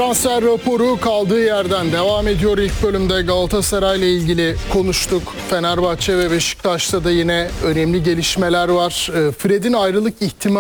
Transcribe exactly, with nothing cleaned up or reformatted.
Transfer raporu kaldığı yerden devam ediyor. İlk bölümde Galatasaray ile ilgili konuştuk. Fenerbahçe ve Beşiktaş'ta da yine önemli gelişmeler var. Fred'in ayrılık ihtimali